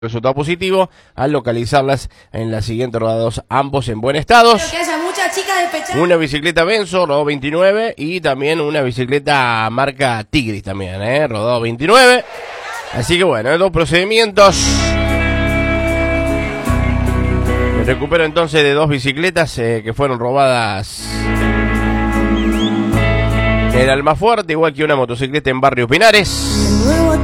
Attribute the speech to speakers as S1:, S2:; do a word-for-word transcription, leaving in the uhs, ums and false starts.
S1: resultado positivo al localizarlas en la siguiente rodados, ambos en buen estado.
S2: Que haya muchas chicas despechadas.
S1: Una bicicleta Benzo, rodado veintinueve, y también una bicicleta marca Tigris también, ¿eh? rodado veintinueve. Así que bueno, dos procedimientos. Me recupero entonces de dos bicicletas eh, que fueron robadas en Almafuerte, igual que una motocicleta en Barrio Pinares.